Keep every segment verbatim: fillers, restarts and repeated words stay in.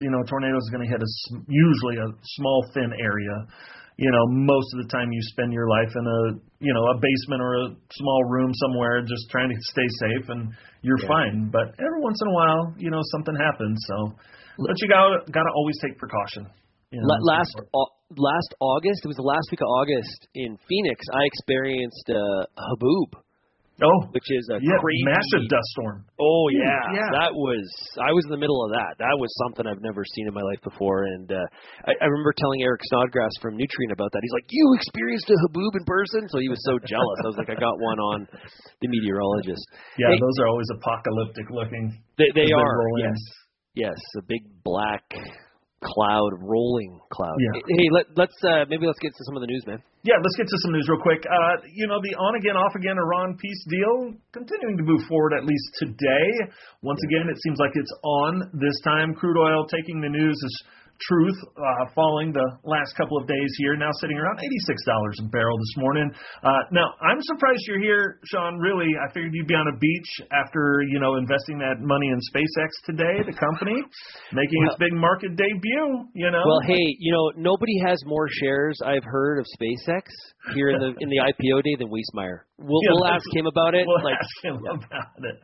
you know, a tornado is going to hit a, usually a small, thin area. You know, most of the time you spend your life in a, you know, a basement or a small room somewhere just trying to stay safe, and you're yeah. fine. But every once in a while, you know, something happens. So, but you got got to always take precaution. You know, last uh, last August, it was the last week of August in Phoenix, I experienced uh, Haboob. Oh, which is a yeah, crazy massive dust storm. Oh yeah. yeah, that was. I was in the middle of that. That was something I've never seen in my life before. And uh, I, I remember telling Eric Snodgrass from Nutrient about that. He's like, "You experienced a Haboob in person?" So he was so jealous. I was like, "I got one on the meteorologist." Yeah, hey, those are always apocalyptic looking. They, they are. Yes, yes, a big black cloud, rolling cloud. Yeah. Hey, let, let's uh, maybe let's get to some of the news, man. Yeah, let's get to some news real quick. Uh, you know, the on-again, off-again Iran peace deal continuing to move forward at least today. Once again, it seems like it's on this time. Crude oil taking the news as truth, uh, falling the last couple of days here, now sitting around eighty-six dollars a barrel this morning. Uh, now, I'm surprised you're here, Sean. Really, I figured you'd be on a beach after, you know, investing that money in SpaceX today, the company, making well, its big market debut, you know. Well, hey, you know, nobody has more shares, I've heard, of SpaceX here in the in the I P O day than Wiesmeyer. We'll, yeah, we'll ask him about it. We'll like, ask him yeah. about it.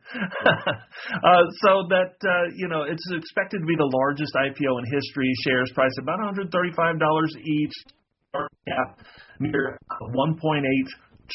uh, so that, uh, you know, it's expected to be the largest I P O in history. Shares priced about one hundred thirty-five dollars each. Cap near one point eight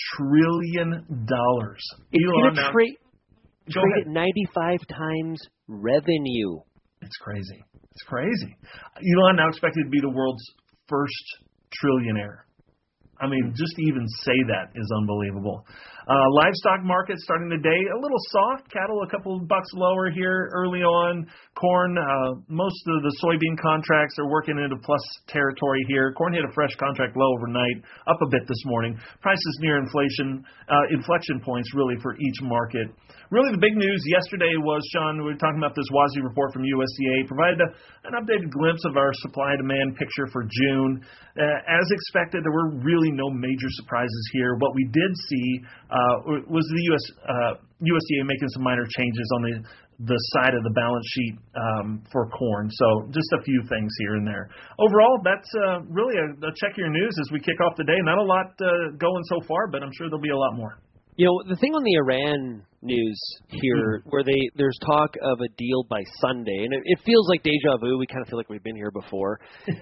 trillion dollars. It's going to trade trade at ninety-five times revenue. It's crazy. It's crazy. Elon now expected to be the world's first trillionaire. I mean, just to even say that is unbelievable. Uh, livestock market starting the day a little soft. Cattle a couple of bucks lower here early on. Corn, uh, most of the soybean contracts are working into plus territory here. Corn hit a fresh contract low overnight, up a bit this morning. Prices near inflation, uh, inflection points really for each market. Really the big news yesterday was, Sean, we were talking about this W A S I report from U S D A, provided a, an updated glimpse of our supply-demand picture for June. Uh, as expected, there were really no major surprises here. What we did see uh, was the U S Uh, U S D A making some minor changes on the the side of the balance sheet um, for corn. So just a few things here and there. Overall, that's uh, really a, a check your news as we kick off the day. Not a lot uh, going so far, but I'm sure there'll be a lot more. You know, the thing on the Iran news here, mm-hmm. where they there's talk of a deal by Sunday, and it, it feels like deja vu. We kind of feel like we've been here before.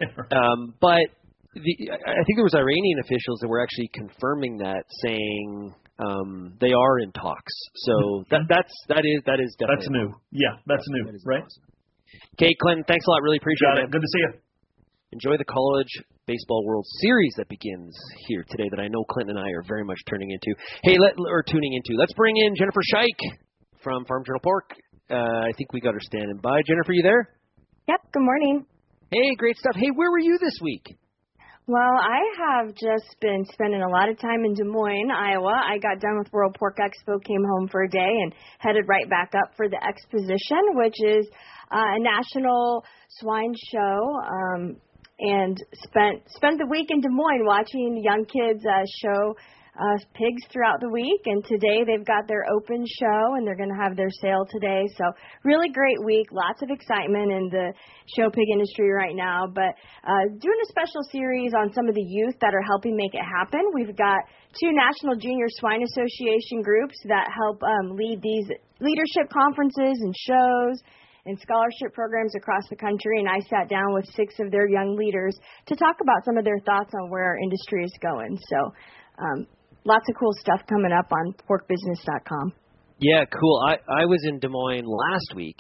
um, but the, I think there was Iranian officials that were actually confirming that, saying um, they are in talks. So that that's that is that is definitely that's new. Yeah, that's yeah, new, that right? Awesome. Kate Clinton, thanks a lot. Really appreciate Got it. it. Good to see you. Enjoy the College Baseball World Series that begins here today that I know Clinton and I are very much turning into. Hey, let or tuning into. Let's bring in Jennifer Scheich from Farm Journal Pork. Uh, I think we got her standing by. Jennifer, you there? Yep, good morning. Hey, great stuff. Hey, where were you this week? Well, I have just been spending a lot of time in Des Moines, Iowa. I got done with World Pork Expo, came home for a day, and headed right back up for the exposition, which is uh, a national swine show. Um, and spent spent the week in Des Moines watching young kids uh, show uh, pigs throughout the week. And today they've got their open show, and they're going to have their sale today. So really great week, lots of excitement in the show pig industry right now. But uh, doing a special series on some of the youth that are helping make it happen. We've got two National Junior Swine Association groups that help um, lead these leadership conferences and shows and scholarship programs across the country, and I sat down with six of their young leaders to talk about some of their thoughts on where our industry is going. So um, lots of cool stuff coming up on pork business dot com. Yeah, cool. I, I was in Des Moines last week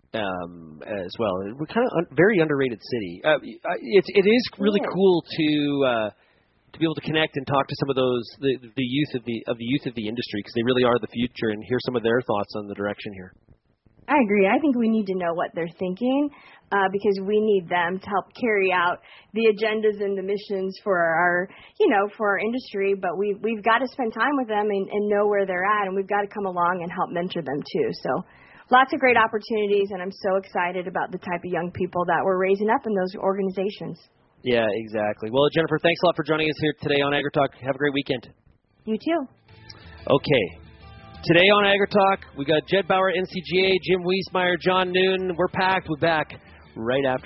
um, as well. We're kind of un- very underrated city. Uh, it's it is really yeah. cool to uh, to be able to connect and talk to some of those the, the youth of the of the youth of the industry, because they really are the future, and hear some of their thoughts on the direction here. I agree. I think we need to know what they're thinking uh, because we need them to help carry out the agendas and the missions for our, you know, for our industry. But we, we've got to spend time with them and, and know where they're at, and we've got to come along and help mentor them too. So lots of great opportunities, and I'm so excited about the type of young people that we're raising up in those organizations. Yeah, exactly. Well, Jennifer, thanks a lot for joining us here today on AgriTalk. Have a great weekend. You too. Okay. Today on AgriTalk, we got Jed Bauer, N C G A, Jim Wiesmeyer, John Noon. We're packed. We're back right after.